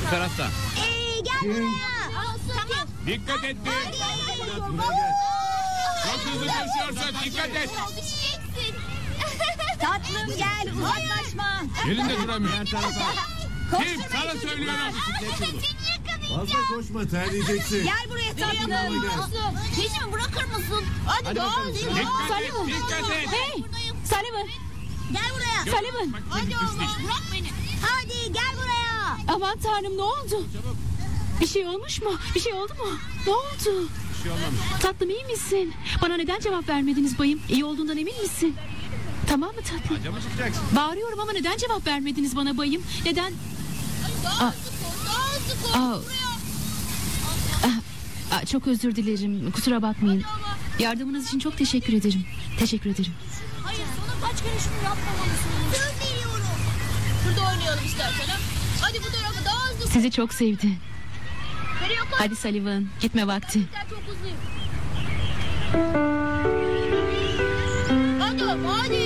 Bu tarafta. Gel buraya. Tamam. Dikkat et. Çok hızlı koşuyorsun. Dikkat et. Tatlım gel uzaklaşma. Yerinde duramıyor. Her tarafa. Kim? Koşturma Sana çocuklar. söylüyorum. Fazla koşma, terleyeceksin. Gel buraya tatlım. Peşimi bırakır mısın? Hadi daha hızlı. Dikkat et. Dikkat et. Hey! Sullivan! Gel buraya. Sullivan! Bak, Hadi düştü oğlum işte. bırak beni. Hadi gel buraya. Aman tanrım ne oldu? Bir şey olmuş mu? Bir şey oldu mu? Ne oldu? Bir şey olmamış. Tatlım iyi misin? Bana neden cevap vermediniz bayım? İyi olduğundan emin misin? Tamam mı tatlım? Ağaca mı çıkacaksın? Bağırıyorum ama neden cevap vermediniz bana bayım? Neden? Daha hızlı koş. Daha hızlı koş. Aa. Buraya. Çok özür dilerim. Kusura bakmayın. Yardımınız için çok teşekkür ederim. Teşekkür ederim. Hayır sana kaç kere şunu yapmamalısın. Söz veriyorum. Burada oynayalım istersen ha. Hadi bu tarafa daha hızlı koş. Sizi çok sevdi. Nereye koş? Hadi Sullivan, gitme vakti. Ben çok hızlıyım. Hadi oğlum hadi.